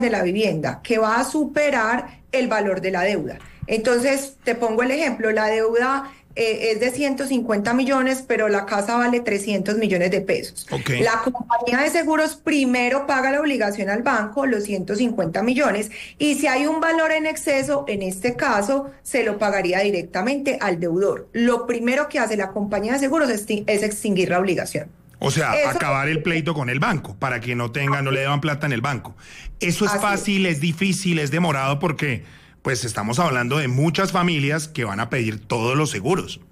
de la vivienda, que va a superar el valor de la deuda. Entonces, te pongo el ejemplo, la deuda es de 150 millones, pero la casa vale 300 millones de pesos. Ok. La compañía de seguros primero paga la obligación al banco, los 150 millones, y si hay un valor en exceso, en este caso, se lo pagaría directamente al deudor. Lo primero que hace la compañía de seguros es extinguir la obligación. O sea, Eso, acabar el pleito con el banco para que no le deban plata en el banco. Eso es así es. fácil, es difícil, es demorado porque pues estamos hablando de muchas familias que van a pedir todos los seguros.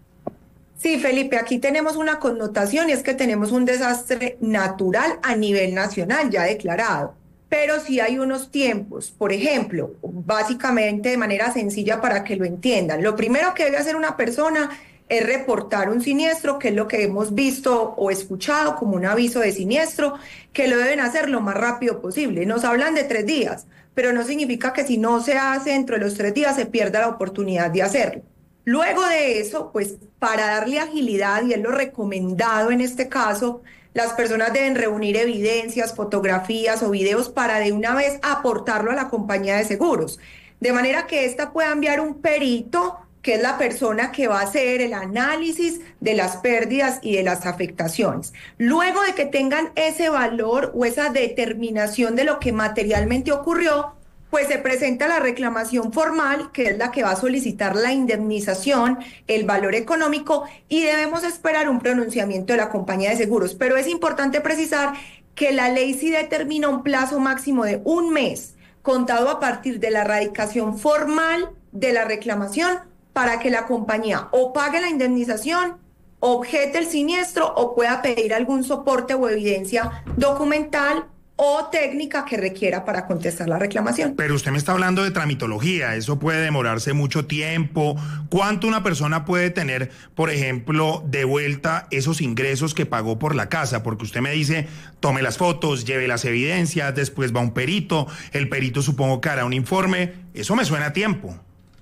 Sí, Felipe, aquí tenemos una connotación y es que tenemos un desastre natural a nivel nacional ya declarado, pero sí hay unos tiempos. Por ejemplo, básicamente de manera sencilla para que lo entiendan, lo primero que debe hacer una persona es reportar un siniestro, que es lo que hemos visto o escuchado como un aviso de siniestro, que lo deben hacer lo más rápido posible. Nos hablan de 3 días, pero no significa que si no se hace dentro de los 3 días se pierda la oportunidad de hacerlo. Luego de eso, pues para darle agilidad, y es lo recomendado en este caso, las personas deben reunir evidencias, fotografías o videos para de una vez aportarlo a la compañía de seguros, de manera que ésta pueda enviar un perito, que es la persona que va a hacer el análisis de las pérdidas y de las afectaciones. Luego de que tengan ese valor o esa determinación de lo que materialmente ocurrió, pues se presenta la reclamación formal, que es la que va a solicitar la indemnización, el valor económico, y debemos esperar un pronunciamiento de la compañía de seguros. Pero es importante precisar que la ley sí determina un plazo máximo de 1 mes, contado a partir de la radicación formal de la reclamación, para que la compañía o pague la indemnización, objete el siniestro o pueda pedir algún soporte o evidencia documental o técnica que requiera para contestar la reclamación. Pero usted me está hablando de tramitología, eso puede demorarse mucho tiempo. ¿Cuánto una persona puede tener, por ejemplo, de vuelta esos ingresos que pagó por la casa? Porque usted me dice, tome las fotos, lleve las evidencias, después va un perito, el perito supongo que hará un informe. Eso me suena a tiempo.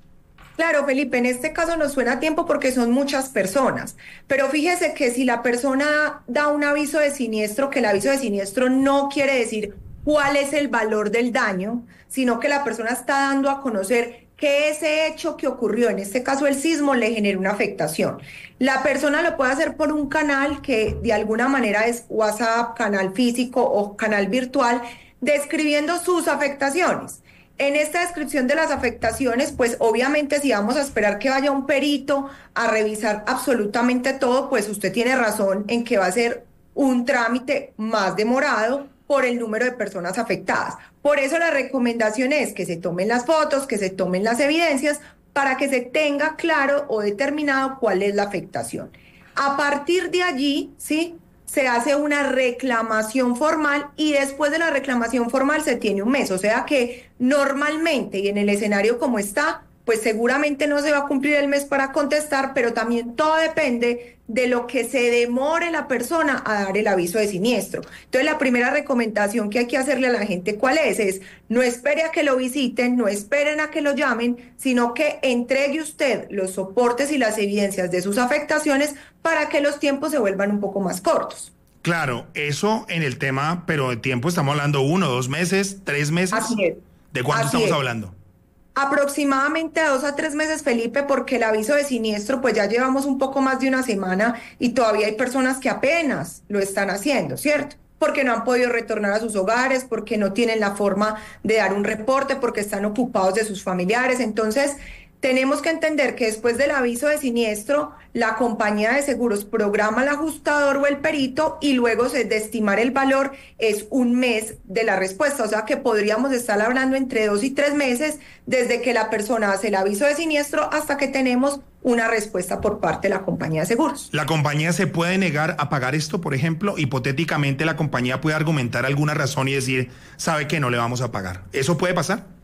Claro, Felipe, en este caso nos suena a tiempo porque son muchas personas, pero fíjese que si la persona da un aviso de siniestro, que el aviso de siniestro no quiere decir cuál es el valor del daño, sino que la persona está dando a conocer que ese hecho que ocurrió, en este caso el sismo, le genera una afectación. La persona lo puede hacer por un canal que de alguna manera es WhatsApp, canal físico o canal virtual, describiendo sus afectaciones. En esta descripción de las afectaciones, pues obviamente si vamos a esperar que vaya un perito a revisar absolutamente todo, pues usted tiene razón en que va a ser un trámite más demorado por el número de personas afectadas. Por eso la recomendación es que se tomen las fotos, que se tomen las evidencias, para que se tenga claro o determinado cuál es la afectación. A partir de allí, ¿sí?, se hace una reclamación formal y después de la reclamación formal se tiene 1 mes. O sea que normalmente y en el escenario como está, pues seguramente no se va a cumplir el mes para contestar, pero también todo depende de lo que se demore la persona a dar el aviso de siniestro. Entonces la primera recomendación que hay que hacerle a la gente, ¿cuál es? Es no espere a que lo visiten, no esperen a que lo llamen, sino que entregue usted los soportes y las evidencias de sus afectaciones para que los tiempos se vuelvan un poco más cortos. Claro, eso en el tema, pero de tiempo estamos hablando 1, 2 meses, 3 meses. Así es. ¿De cuánto Así estamos es. hablando? Aproximadamente 2 a 3 meses, Felipe, porque el aviso de siniestro, pues ya llevamos un poco más de una semana y todavía hay personas que apenas lo están haciendo, ¿cierto? Porque no han podido retornar a sus hogares, porque no tienen la forma de dar un reporte, porque están ocupados de sus familiares. Entonces, tenemos que entender que después del aviso de siniestro, la compañía de seguros programa al ajustador o el perito y luego de estimar el valor es 1 mes de la respuesta. O sea que podríamos estar hablando entre 2 y 3 meses desde que la persona hace el aviso de siniestro hasta que tenemos una respuesta por parte de la compañía de seguros. ¿La compañía se puede negar a pagar esto, por ejemplo? Hipotéticamente, la compañía puede argumentar alguna razón y decir, sabe que no le vamos a pagar. ¿Eso puede pasar?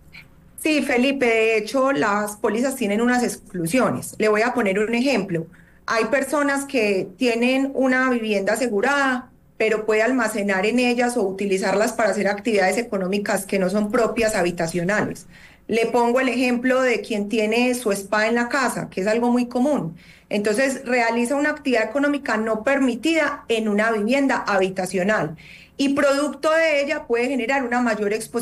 Sí, Felipe, de hecho las pólizas tienen unas exclusiones. Le voy a poner un ejemplo. Hay personas que tienen una vivienda asegurada, pero puede almacenar en ellas o utilizarlas para hacer actividades económicas que no son propias habitacionales. Le pongo el ejemplo de quien tiene su spa en la casa, que es algo muy común. Entonces realiza una actividad económica no permitida en una vivienda habitacional. y producto de ella puede generar una mayor exposición